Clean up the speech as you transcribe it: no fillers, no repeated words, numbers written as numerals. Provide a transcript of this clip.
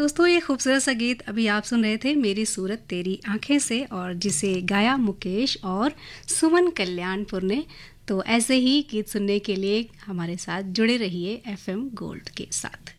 दोस्तों, ये खूबसूरत सा गीत अभी आप सुन रहे थे मेरी सूरत तेरी आंखें से, और जिसे गाया मुकेश और सुमन कल्याणपुर ने। तो ऐसे ही गीत सुनने के लिए हमारे साथ जुड़े रहिए FM गोल्ड के साथ।